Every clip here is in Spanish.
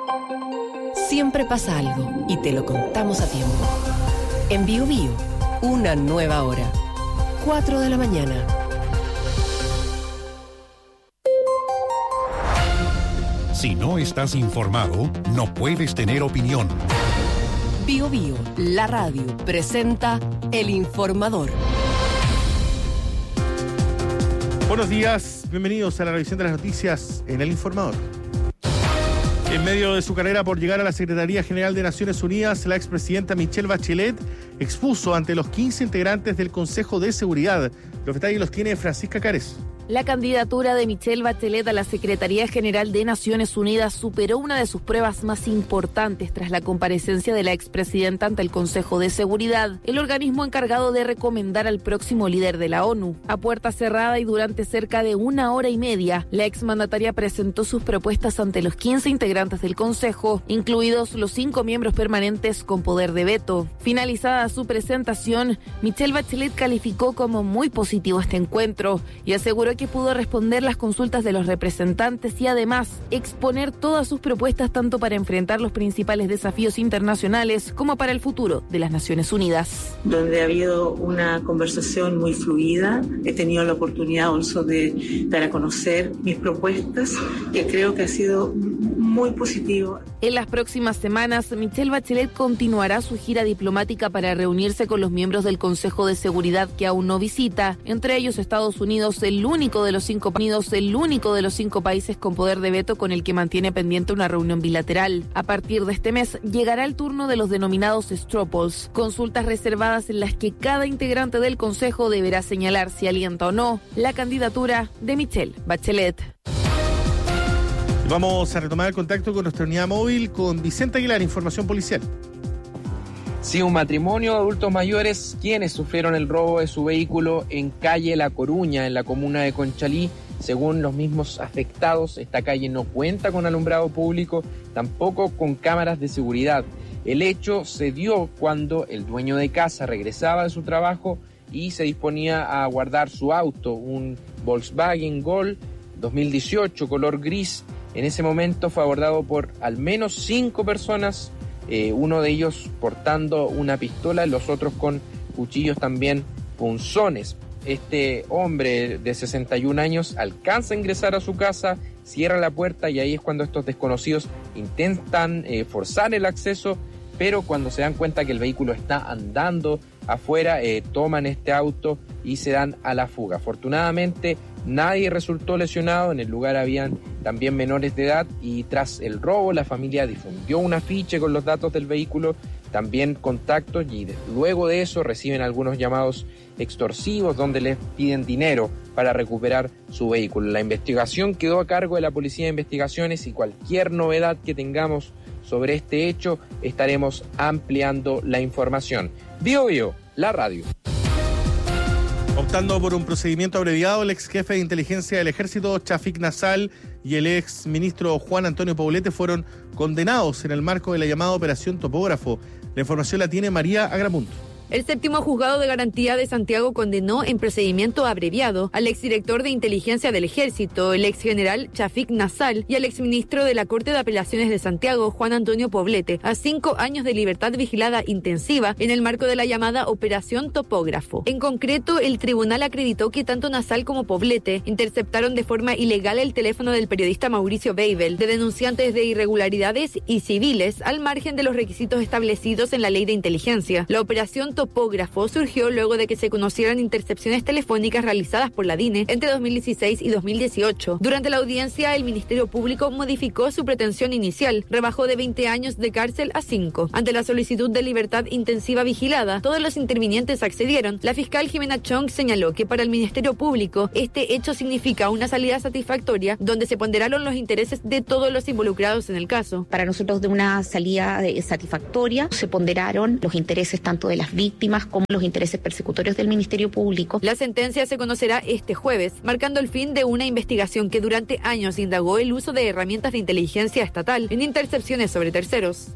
Siempre pasa algo y te lo contamos a tiempo. En Bío Bío, una nueva hora. 4 de la mañana. Si no estás informado, no puedes tener opinión. Bío Bío, la radio, presenta El Informador. Buenos días, bienvenidos a la revisión de las noticias en El Informador. En medio de su carrera por llegar a la Secretaría General de Naciones Unidas, la expresidenta Michelle Bachelet expuso ante los 15 integrantes del Consejo de Seguridad. Los detalles los tiene Francisca Cárez. La candidatura de Michelle Bachelet a la Secretaría General de Naciones Unidas superó una de sus pruebas más importantes tras la comparecencia de la expresidenta ante el Consejo de Seguridad, el organismo encargado de recomendar al próximo líder de la ONU. A puerta cerrada y durante cerca de 1 hora y media, la exmandataria presentó sus propuestas ante los 15 integrantes del Consejo, incluidos los 5 miembros permanentes con poder de veto. Finalizada su presentación, Michelle Bachelet calificó como muy positivo este encuentro y aseguró que pudo responder las consultas de los representantes y además exponer todas sus propuestas tanto para enfrentar los principales desafíos internacionales como para el futuro de las Naciones Unidas. Donde ha habido una conversación muy fluida, he tenido la oportunidad also de dar a conocer mis propuestas, que creo que ha sido muy positivo. En las próximas semanas, Michelle Bachelet continuará su gira diplomática para reunirse con los miembros del Consejo de Seguridad que aún no visita, entre ellos Estados Unidos, el único de los cinco países con poder de veto con el que mantiene pendiente una reunión bilateral. A partir de este mes llegará el turno de los denominados straw polls, consultas reservadas en las que cada integrante del Consejo deberá señalar si alienta o no la candidatura de Michelle Bachelet. Vamos a retomar el contacto con nuestra unidad móvil con Vicente Aguilar, información policial. Sí, un matrimonio de adultos mayores quienes sufrieron el robo de su vehículo en calle La Coruña, en la comuna de Conchalí. Según los mismos afectados, esta calle no cuenta con alumbrado público, tampoco con cámaras de seguridad. El hecho se dio cuando el dueño de casa regresaba de su trabajo y se disponía a guardar su auto, un Volkswagen Gol 2018 color gris. En ese momento fue abordado por al menos 5 personas, uno de ellos portando una pistola, los otros con cuchillos también punzones. Este hombre de 61 años alcanza a ingresar a su casa, cierra la puerta y ahí es cuando estos desconocidos intentan forzar el acceso, pero cuando se dan cuenta que el vehículo está andando afuera, toman este auto y se dan a la fuga. Afortunadamente nadie resultó lesionado, en el lugar habían también menores de edad y tras el robo la familia difundió un afiche con los datos del vehículo, también contactos y luego de eso reciben algunos llamados extorsivos donde les piden dinero para recuperar su vehículo. La investigación quedó a cargo de la Policía de Investigaciones y cualquier novedad que tengamos sobre este hecho estaremos ampliando la información. Bío Bío, la radio. Optando por un procedimiento abreviado, el ex jefe de inteligencia del ejército, Chafik Nassal, y el ex ministro Juan Antonio Poblete fueron condenados en el marco de la llamada Operación Topógrafo. La información la tiene María Agramunt. El séptimo juzgado de garantía de Santiago condenó en procedimiento abreviado al exdirector de inteligencia del ejército, el exgeneral Chafik Nassal, y al exministro de la Corte de Apelaciones de Santiago, Juan Antonio Poblete, a 5 años de libertad vigilada intensiva en el marco de la llamada Operación Topógrafo. En concreto, el tribunal acreditó que tanto Nassal como Poblete interceptaron de forma ilegal el teléfono del periodista Mauricio Beibel, de denunciantes de irregularidades y civiles, al margen de los requisitos establecidos en la ley de inteligencia. La operación Topógrafo surgió luego de que se conocieran intercepciones telefónicas realizadas por la DINE entre 2016 y 2018. Durante la audiencia, el Ministerio Público modificó su pretensión inicial, rebajó de 20 años de cárcel a 5. Ante la solicitud de libertad intensiva vigilada, todos los intervinientes accedieron. La fiscal Jimena Chong señaló que para el Ministerio Público este hecho significa una salida satisfactoria donde se ponderaron los intereses de todos los involucrados en el caso. Para nosotros, de una salida satisfactoria, se ponderaron los intereses tanto de las víctimas como los intereses persecutorios del Ministerio Público. La sentencia se conocerá este jueves, marcando el fin de una investigación que durante años indagó el uso de herramientas de inteligencia estatal en intercepciones sobre terceros.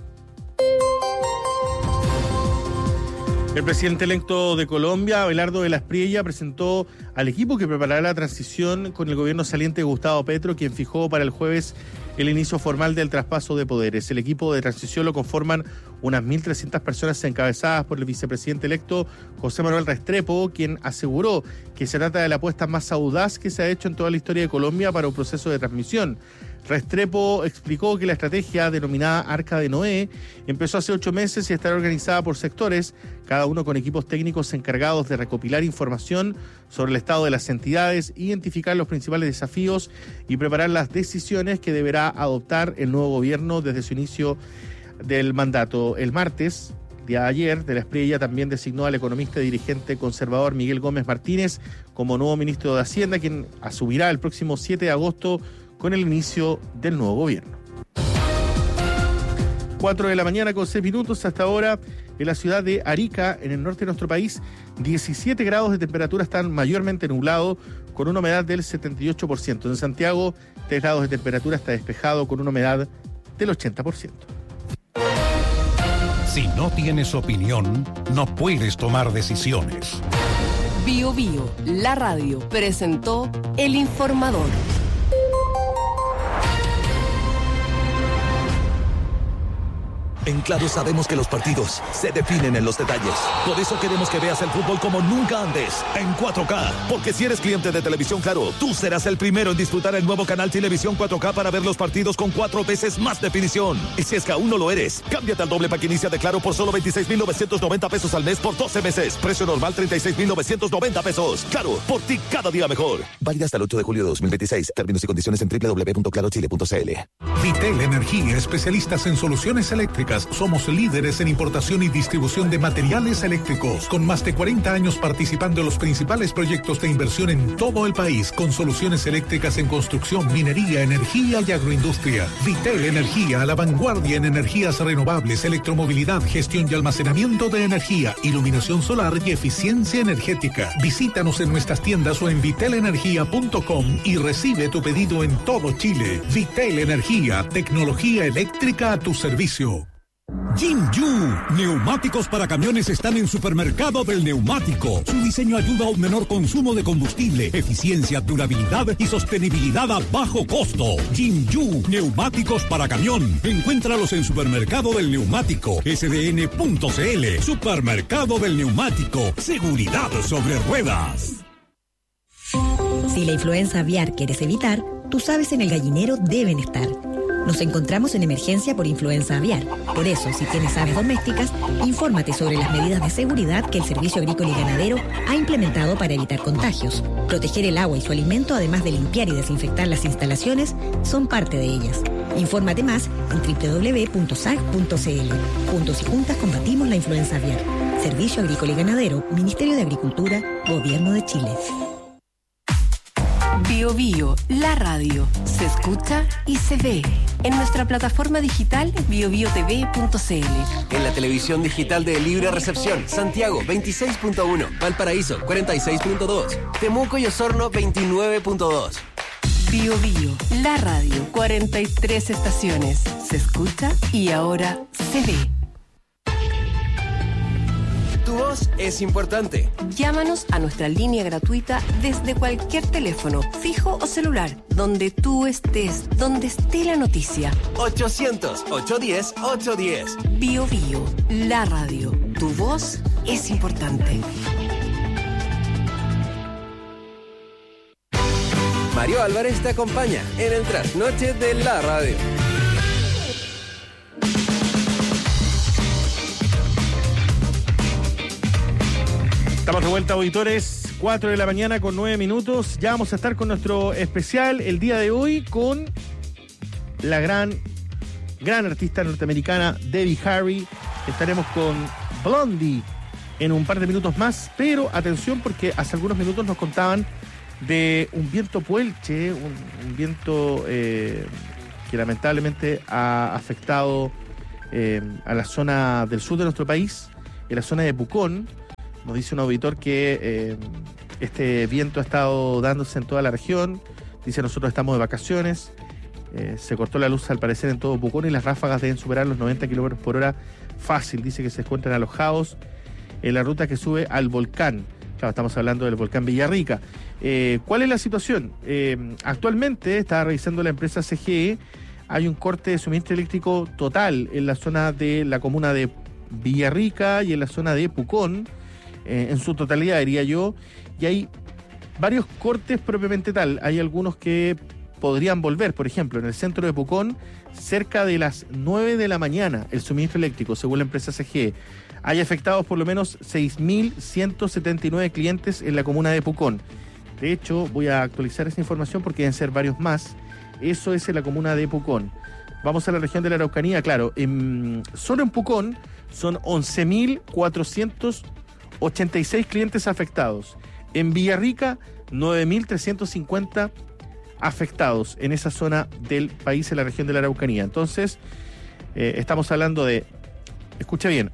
El presidente electo de Colombia, Abelardo de la Espriella, presentó al equipo que preparará la transición con el gobierno saliente de Gustavo Petro, quien fijó para el jueves el inicio formal del traspaso de poderes. El equipo de transición lo conforman unas 1.300 personas encabezadas por el vicepresidente electo José Manuel Restrepo, quien aseguró que se trata de la apuesta más audaz que se ha hecho en toda la historia de Colombia para un proceso de transmisión. Restrepo explicó que la estrategia denominada Arca de Noé empezó hace 8 meses y estará organizada por sectores, cada uno con equipos técnicos encargados de recopilar información sobre el estado de las entidades, identificar los principales desafíos y preparar las decisiones que deberá adoptar el nuevo gobierno desde su inicio del mandato. El martes, día de ayer, De la Espriella también designó al economista y dirigente conservador Miguel Gómez Martínez como nuevo ministro de Hacienda, quien asumirá el próximo 7 de agosto con el inicio del nuevo gobierno. 4 de la mañana con 6 minutos hasta ahora en la ciudad de Arica, en el norte de nuestro país. 17 grados de temperatura, están mayormente nublado con una humedad del 78%. En Santiago, 3 grados de temperatura, está despejado con una humedad del 80%. Si no tienes opinión, no puedes tomar decisiones. Bio Bio, la radio, presentó El Informador. En Claro sabemos que los partidos se definen en los detalles. Por eso queremos que veas el fútbol como nunca antes, en 4K. Porque si eres cliente de Televisión Claro, tú serás el primero en disfrutar el nuevo canal Televisión 4K para ver los partidos con 4 veces más definición. Y si es que aún no lo eres, cámbiate al doble pack inicia de Claro por solo 26,990 pesos al mes por 12 meses. Precio normal 36,990 pesos. Claro, por ti cada día mejor. Válida hasta el 8 de julio de 2026. Términos y condiciones en www.clarochile.cl. Vitel Energía, especialistas en soluciones eléctricas. Somos líderes en importación y distribución de materiales eléctricos, con más de 40 años participando en los principales proyectos de inversión en todo el país, con soluciones eléctricas en construcción, minería, energía y agroindustria. Vitel Energía, a la vanguardia en energías renovables, electromovilidad, gestión y almacenamiento de energía, iluminación solar y eficiencia energética. Visítanos en nuestras tiendas o en vitelenergia.com y recibe tu pedido en todo Chile. Vitel Energía, tecnología eléctrica a tu servicio. Jinju, neumáticos para camiones están en Supermercado del Neumático. Su diseño ayuda a un menor consumo de combustible, eficiencia, durabilidad y sostenibilidad a bajo costo. Jinju, neumáticos para camión. Encuéntralos en Supermercado del Neumático, sdn.cl. Supermercado del Neumático, seguridad sobre ruedas. Si la influenza aviar quieres evitar, tus aves en el gallinero deben estar. Nos encontramos en emergencia por influenza aviar. Por eso, si tienes aves domésticas, infórmate sobre las medidas de seguridad que el Servicio Agrícola y Ganadero ha implementado para evitar contagios. Proteger el agua y su alimento, además de limpiar y desinfectar las instalaciones, son parte de ellas. Infórmate más en www.sag.cl. Juntos y juntas combatimos la influenza aviar. Servicio Agrícola y Ganadero, Ministerio de Agricultura, Gobierno de Chile. Bio Bio, la radio, se escucha y se ve en nuestra plataforma digital biobiotv.cl. En la televisión digital de Libre Recepción, Santiago 26.1, Valparaíso 46.2, Temuco y Osorno 29.2. Bio Bio, la radio, 43 estaciones, se escucha y ahora se ve. Tu voz es importante. Llámanos a nuestra línea gratuita desde cualquier teléfono, fijo o celular, donde tú estés, donde esté la noticia. 800-810-810. Bio Bio, la radio. Tu voz es importante. Mario Álvarez te acompaña en el trasnoche de la radio. Estamos de vuelta, auditores, 4 de la mañana con 9 minutos. Ya vamos a estar con nuestro especial el día de hoy con la gran artista norteamericana Debbie Harry. Estaremos con Blondie en un par de minutos más, pero atención porque hace algunos minutos nos contaban de un viento puelche, un viento que lamentablemente ha afectado a la zona del sur de nuestro país, en la zona de Pucón. Nos dice un auditor que este viento ha estado dándose en toda la región. Dice, nosotros estamos de vacaciones. Se cortó la luz al parecer en todo Pucón y las ráfagas deben superar los 90 kilómetros por hora fácil. Dice que se encuentran alojados en la ruta que sube al volcán. Claro, estamos hablando del volcán Villarrica. ¿Cuál es la situación? Actualmente está revisando la empresa CGE. hay un corte de suministro eléctrico total en la zona de la comuna de Villarrica y en la zona de Pucón, en su totalidad diría yo, y hay varios cortes propiamente tal. Hay algunos que podrían volver, por ejemplo, en el centro de Pucón, cerca de las 9 de la mañana, el suministro eléctrico, según la empresa CGE. Hay afectados por lo menos 6.179 clientes en la comuna de Pucón. De hecho, voy a actualizar esa información porque deben ser varios más. Eso es en la comuna de Pucón. Vamos a la región de la Araucanía, claro. Solo en Pucón son 11.486 clientes afectados. En Villarrica, 9.350 afectados en esa zona del país, en la región de la Araucanía. Entonces, estamos hablando de, escucha bien,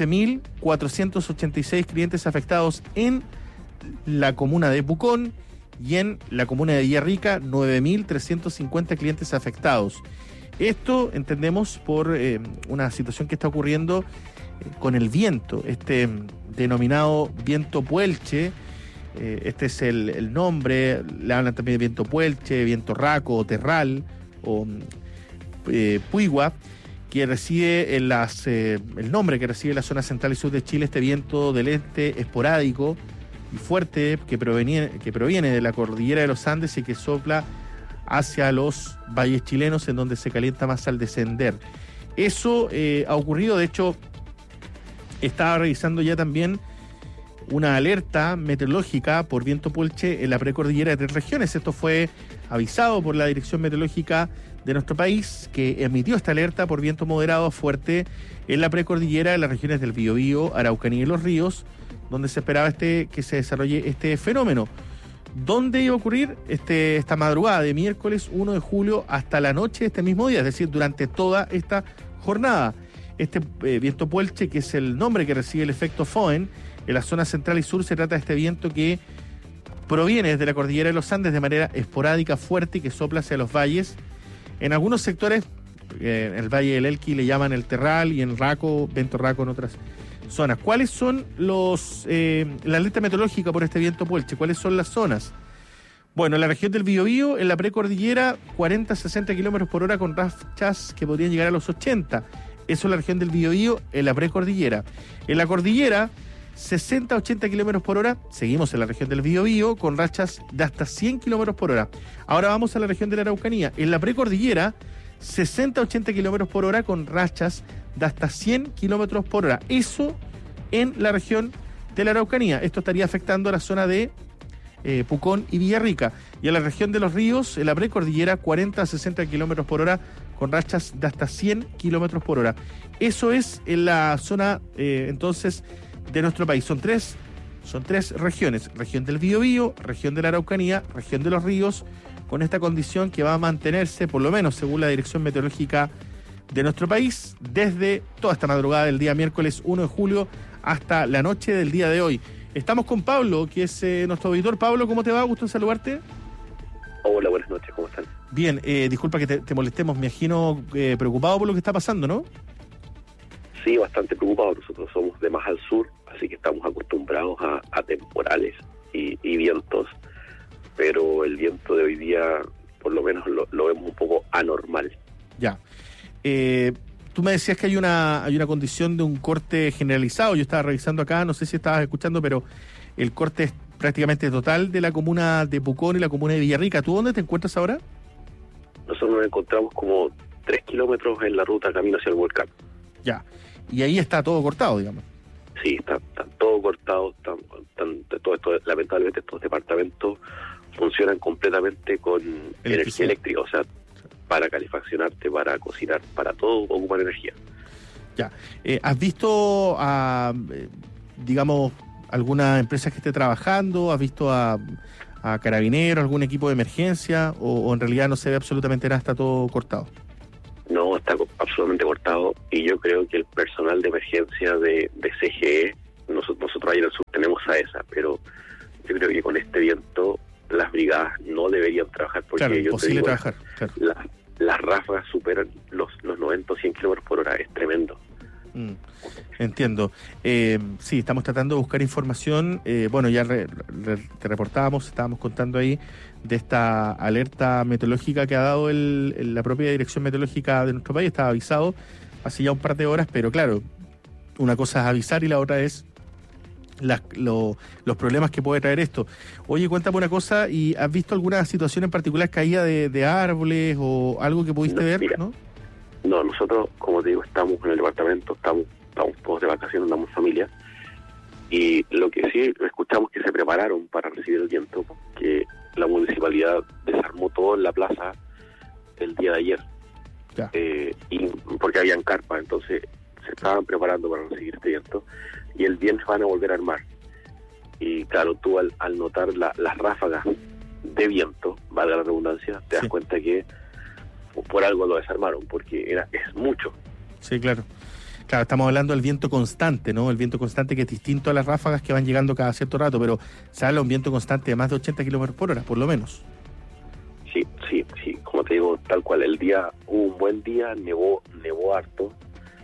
11.486 clientes afectados en la comuna de Pucón y en la comuna de Villarrica, 9.350 clientes afectados. Esto entendemos por una situación que está ocurriendo con el viento, este denominado viento puelche. Este es el nombre, le hablan también de viento puelche, viento raco o terral o puigua, que recibe el nombre que recibe la zona central y sur de Chile, este viento del este esporádico y fuerte que proviene de la cordillera de los Andes y que sopla hacia los valles chilenos, en donde se calienta más al descender. Eso ha ocurrido. De hecho, estaba revisando ya también una alerta meteorológica por viento puelche en la precordillera de 3 regiones. Esto fue avisado por la Dirección Meteorológica de nuestro país, que emitió esta alerta por viento moderado a fuerte en la precordillera, en las regiones del Biobío, Araucanía y Los Ríos, donde se esperaba que se desarrolle este fenómeno. ¿Dónde iba a ocurrir? Esta madrugada de miércoles 1 de julio hasta la noche de este mismo día, es decir, durante toda esta jornada. Este viento puelche, que es el nombre que recibe el efecto Foehn, en la zona central y sur, se trata de este viento que proviene desde la cordillera de los Andes de manera esporádica, fuerte, y que sopla hacia los valles. En algunos sectores, en el Valle del Elqui le llaman el terral, y en Raco, viento raco en otras zonas. ¿Cuáles son la alerta meteorológica por este viento puelche? ¿Cuáles son las zonas? Bueno, en la región del Biobío, en la precordillera, 40-60 kilómetros por hora con rachas que podrían llegar a los 80. Eso es la región del Biobío, en la precordillera. En la cordillera, 60-80 kilómetros por hora. Seguimos en la región del Biobío con rachas de hasta 100 kilómetros por hora. Ahora vamos a la región de la Araucanía. En la precordillera, 60-80 kilómetros por hora con rachas de hasta 100 kilómetros por hora. Eso en la región de la Araucanía. Esto estaría afectando a la zona de Pucón y Villarrica. Y en la región de Los Ríos, en la precordillera, 40-60 kilómetros por hora con rachas de hasta 100 kilómetros por hora. Eso es en la zona, entonces, de nuestro país. Son tres regiones: región del Biobío, región de la Araucanía, región de Los Ríos, con esta condición que va a mantenerse, por lo menos según la Dirección Meteorológica de nuestro país, desde toda esta madrugada del día miércoles 1 de julio hasta la noche del día de hoy. Estamos con Pablo, que es nuestro auditor. Pablo, ¿cómo te va? Gusto en saludarte. Hola, buenas noches, ¿cómo están? Bien, disculpa que te molestemos, me imagino preocupado por lo que está pasando, ¿no? Sí, bastante preocupado. Nosotros somos de más al sur, así que estamos acostumbrados a temporales y vientos, pero el viento de hoy día, por lo menos, lo vemos un poco anormal. Ya. Tú me decías que hay una condición de un corte generalizado. Yo estaba revisando acá, no sé si estabas escuchando, pero el corte es prácticamente total de la comuna de Pucón y la comuna de Villarrica. ¿Tú dónde te encuentras ahora? Nosotros nos encontramos como 3 kilómetros en la ruta camino hacia el volcán. Ya. Y ahí está todo cortado, digamos. Sí, está todo cortado. Todo esto, lamentablemente, estos departamentos funcionan completamente con energía eléctrica, o sea, para calefaccionarte, para cocinar, para todo ocupan energía. Ya. ¿Has visto digamos, alguna empresa que esté trabajando? ¿Has visto a carabineros, algún equipo de emergencia? ¿O en realidad no se ve absolutamente nada, está todo cortado? No, está absolutamente cortado, y yo creo que el personal de emergencia de CGE, nosotros ahí en el sur tenemos a esa, pero yo creo que con este viento las brigadas no deberían trabajar, porque claro, yo imposible te digo, trabajar, claro. Las ráfagas superan los 90 o 100 kilómetros por hora, es tremendo. Entiendo. Sí, estamos tratando de buscar información. Bueno, ya te reportábamos, estábamos contando ahí de esta alerta meteorológica que ha dado la propia Dirección Meteorológica de nuestro país. Estaba avisado hace ya un par de horas, pero claro, una cosa es avisar y la otra es los problemas que puede traer esto. Oye, cuéntame una cosa, ¿y has visto alguna situación en particular, caída de árboles o algo que pudiste ver? Mira, no, nosotros, como te digo, estamos en el departamento, estamos todos de vacaciones, andamos familia, y lo que sí escuchamos que se prepararon para recibir el viento, que la municipalidad desarmó todo en la plaza el día de ayer, y porque habían carpas, entonces se estaban preparando para recibir este viento, y el viernes van a volver a armar. Y claro, tú al notar las ráfagas de viento, valga la redundancia, te das cuenta que por algo lo desarmaron, porque es mucho. Sí, claro. Claro, estamos hablando del viento constante, ¿no? El viento constante que es distinto a las ráfagas que van llegando cada cierto rato, pero se habla de un viento constante de más de 80 kilómetros por hora, por lo menos. Sí. Como te digo, tal cual, hubo un buen día, nevó harto,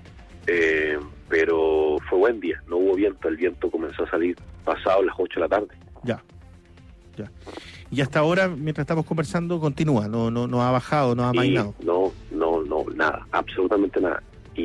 pero fue buen día, no hubo viento, el viento comenzó a salir pasado las 8 de la tarde. Ya. Y hasta ahora, mientras estamos conversando, continúa, no ha bajado, no ha amainado. No, nada, absolutamente nada.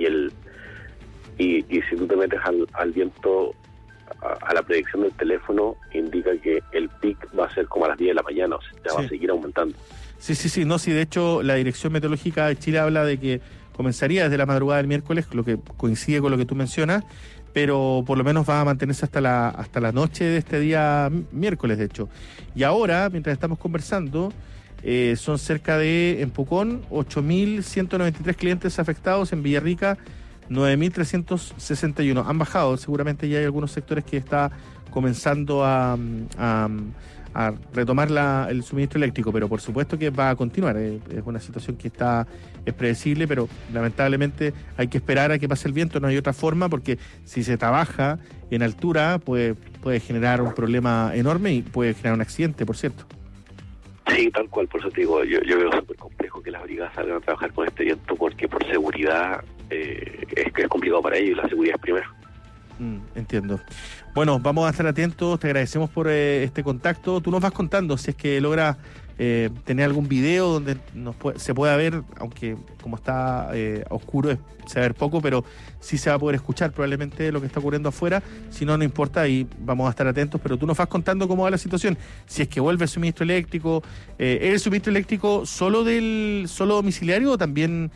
Y si tú te metes al viento, a la predicción del teléfono, indica que el pic va a ser como a las 10 de la mañana, o sea, va a seguir aumentando. Sí, no, de hecho, la Dirección Meteorológica de Chile habla de que comenzaría desde la madrugada del miércoles, lo que coincide con lo que tú mencionas, pero por lo menos va a mantenerse hasta la noche de este día miércoles, de hecho. Y ahora, mientras estamos conversando, son cerca de, en Pucón, 8.193 clientes afectados, en Villarrica 9.361. Han bajado, seguramente ya hay algunos sectores que está comenzando a retomar el suministro eléctrico, pero por supuesto que va a continuar. Es una situación que es predecible, pero lamentablemente hay que esperar a que pase el viento, no hay otra forma, porque si se trabaja en altura puede generar un problema enorme y puede generar un accidente, por cierto. Sí, tal cual, por eso te digo, yo veo súper complejo que las brigadas salgan a trabajar con este viento, porque por seguridad es complicado para ellos y la seguridad es primero. Entiendo. Bueno, vamos a estar atentos, te agradecemos por este contacto. Tú nos vas contando si es que logras tener algún video donde se pueda ver, aunque como está oscuro se va a ver poco, pero sí se va a poder escuchar probablemente lo que está ocurriendo afuera. Si no, no importa y vamos a estar atentos, pero tú nos vas contando cómo va la situación. Si es que vuelve el suministro eléctrico, ¿es el suministro eléctrico solo domiciliario o también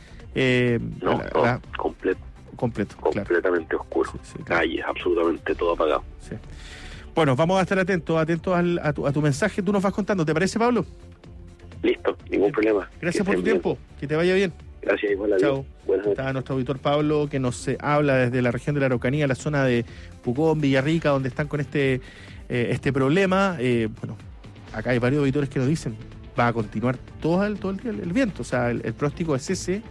completo, completamente claro. Oscuro, calles, absolutamente todo apagado. Sí. Bueno, vamos a estar atentos a tu mensaje. Tú nos vas contando, ¿te parece, Pablo? Listo, ningún problema. Gracias por tu tiempo, que te vaya bien. Gracias, igual a Dios. Chao. Buenas noches. Está nuestro auditor Pablo, que nos habla desde la región de la Araucanía, la zona de Pucón, Villarrica, donde están con este problema. Bueno, acá hay varios auditores que nos dicen, va a continuar todo el día el viento, o sea, el pronóstico es ese.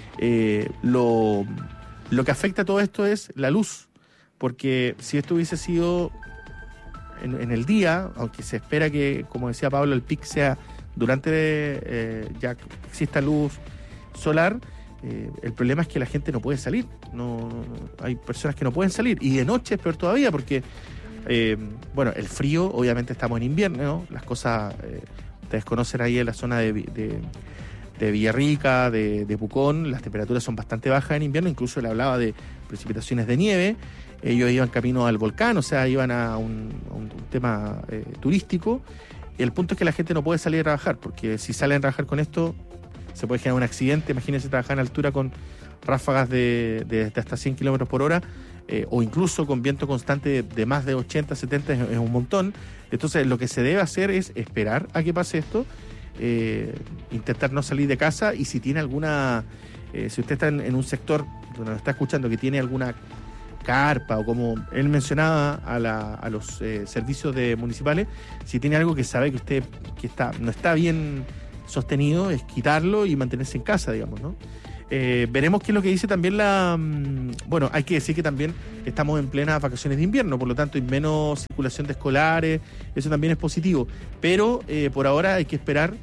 Lo que afecta a todo esto es la luz, porque si esto hubiese sido en el día, aunque se espera que, como decía Pablo, el pic sea durante ya exista luz solar, el problema es que la gente no puede salir, hay personas que no pueden salir, y de noche es peor todavía, porque bueno, el frío, obviamente estamos en invierno, ¿no? Las cosas, ustedes conocen ahí en la zona de Villarrica, de Pucón, las temperaturas son bastante bajas en invierno, incluso le hablaba de precipitaciones de nieve. Ellos iban camino al volcán, o sea, iban a un tema turístico. El punto es que la gente no puede salir a trabajar, porque si salen a trabajar con esto, se puede generar un accidente. Imagínense trabajar en altura con ráfagas de hasta 100 kilómetros por hora, o incluso con viento constante de más de 80, 70, es un montón. Entonces, lo que se debe hacer es esperar a que pase esto, intentar no salir de casa, y si tiene alguna, si usted está en un sector donde nos está escuchando que tiene alguna carpa, o como él mencionaba a los servicios municipales, si tiene algo que sabe que usted no está bien sostenido, es quitarlo y mantenerse en casa, digamos, ¿no? Veremos qué es lo que dice también bueno, hay que decir que también estamos en plenas vacaciones de invierno, por lo tanto hay menos circulación de escolares, eso también es positivo, pero por ahora hay que esperar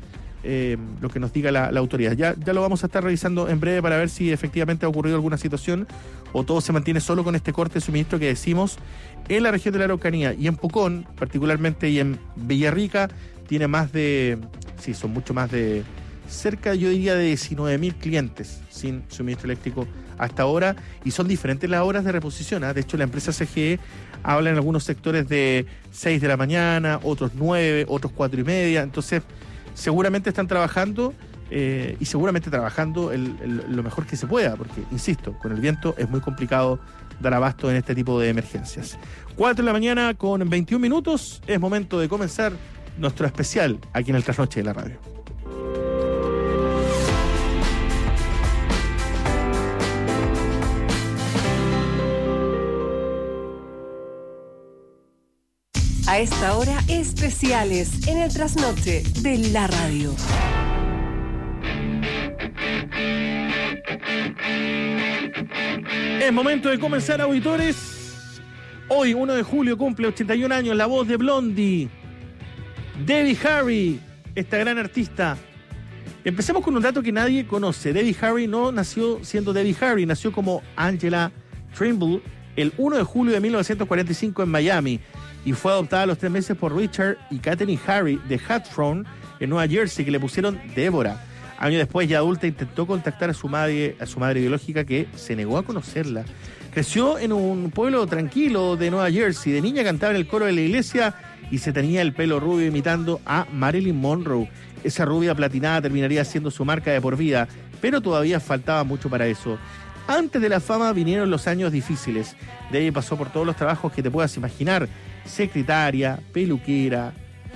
lo que nos diga la autoridad. Ya lo vamos a estar revisando en breve para ver si efectivamente ha ocurrido alguna situación o todo se mantiene solo con este corte de suministro que decimos en la región de la Araucanía y en Pucón, particularmente, y en Villarrica, tiene son mucho más de cerca, yo diría, de 19.000 clientes sin suministro eléctrico hasta ahora, y son diferentes las horas de reposición. De hecho, la empresa CGE habla en algunos sectores de 6 de la mañana, otros 9, otros 4:30. Entonces, seguramente están trabajando y seguramente trabajando lo mejor que se pueda, porque, insisto, con el viento es muy complicado dar abasto en este tipo de emergencias. 4 de la mañana con 21 minutos, es momento de comenzar nuestro especial aquí en el Trasnoche de la Radio. A esta hora, especiales en el Trasnoche de la Radio. Es momento de comenzar, auditores. Hoy, 1 de julio, cumple 81 años la voz de Blondie, Debbie Harry, esta gran artista. Empecemos con un dato que nadie conoce. Debbie Harry no nació siendo Debbie Harry, nació como Angela Trimble el 1 de julio de 1945 en Miami y fue adoptada a los 3 meses por Richard y Katherine Harry de Hawthorne, en Nueva Jersey, que le pusieron Débora. Años después, ya adulta, intentó contactar a su madre biológica, que se negó a conocerla. Creció en un pueblo tranquilo de Nueva Jersey. De niña cantaba en el coro de la iglesia y se tenía el pelo rubio imitando a Marilyn Monroe. Esa rubia platinada terminaría siendo su marca de por vida, pero todavía faltaba mucho para eso. Antes de la fama vinieron los años difíciles. De ahí pasó por todos los trabajos que te puedas imaginar. Secretaria, peluquera,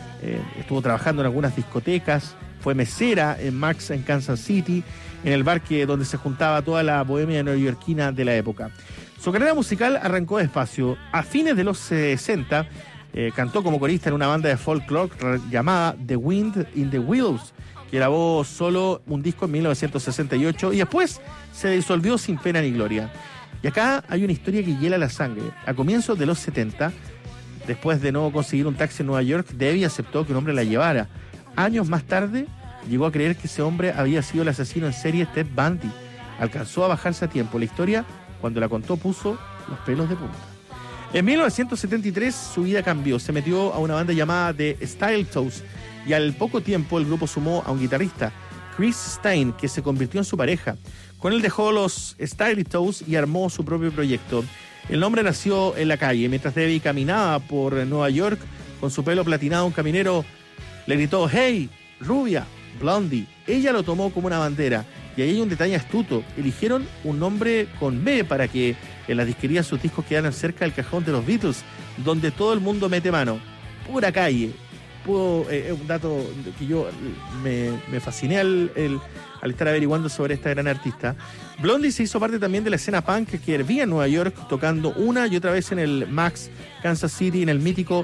estuvo trabajando en algunas discotecas, fue mesera en Max en Kansas City, en el bar donde se juntaba toda la bohemia neoyorquina de la época. Su carrera musical arrancó despacio. A fines de los 60 cantó como corista en una banda de folklore llamada The Wind in the Willows, que grabó solo un disco en 1968 y después se disolvió sin pena ni gloria. Y acá hay una historia que hiela la sangre. A comienzos de los 70, después de no conseguir un taxi en Nueva York, Debbie aceptó que un hombre la llevara. Años más tarde, llegó a creer que ese hombre había sido el asesino en serie Ted Bundy. Alcanzó a bajarse a tiempo. La historia, cuando la contó, puso los pelos de punta. En 1973 su vida cambió. Se metió a una banda llamada The Style Toes y al poco tiempo el grupo sumó a un guitarrista, Chris Stein, que se convirtió en su pareja. Con él dejó los Style Toes y armó su propio proyecto. El nombre nació en la calle. Mientras Debbie caminaba por Nueva York con su pelo platinado, un caminero le gritó: "Hey, rubia, Blondie". Ella lo tomó como una bandera. Y ahí hay un detalle astuto. Eligieron un nombre con B para que en las disquerías sus discos quedaran cerca del cajón de los Beatles, donde todo el mundo mete mano. Pura calle. Es un dato que yo me fasciné al estar averiguando sobre esta gran artista. Blondie se hizo parte también de la escena punk que hervía en Nueva York, tocando una y otra vez en el Max Kansas City, en el mítico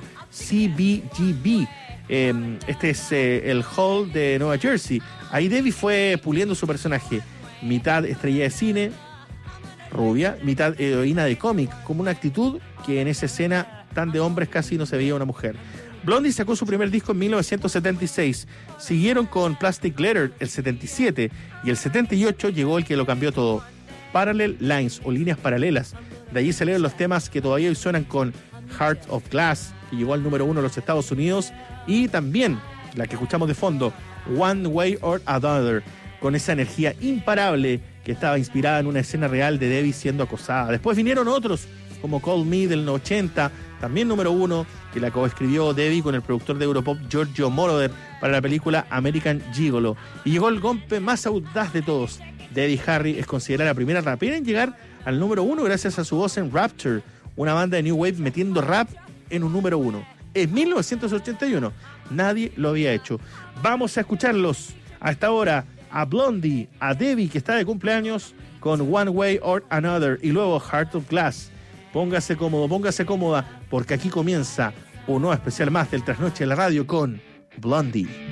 CBGB. Este es el hall de Nueva Jersey. Ahí Debbie fue puliendo su personaje, mitad estrella de cine, rubia, mitad heroína de cómic, como una actitud que en esa escena tan de hombres casi no se veía una mujer. Blondie sacó su primer disco en 1976, siguieron con Plastic Letter el 77 y el 78 llegó el que lo cambió todo, Parallel Lines o líneas paralelas. De allí salieron los temas que todavía hoy suenan con Heart of Glass, que llegó al número 1 en los Estados Unidos, y también la que escuchamos de fondo, One Way or Another, con esa energía imparable que estaba inspirada en una escena real de Debbie siendo acosada. Después vinieron otros, como Call Me del 80, también número 1, que la coescribió Debbie con el productor de Europop Giorgio Moroder para la película American Gigolo. Y llegó el golpe más audaz de todos. Debbie Harry es considerada la primera rapera en llegar al número 1 gracias a su voz en Rapture, una banda de New Wave metiendo rap en un número 1. En 1981 nadie lo había hecho. Vamos a escucharlos a esta hora, a Blondie, a Debbie, que está de cumpleaños, con One Way or Another, y luego Heart of Glass. Póngase cómodo, póngase cómoda, porque aquí comienza un nuevo especial más del Trasnoche en la Radio con Blondie.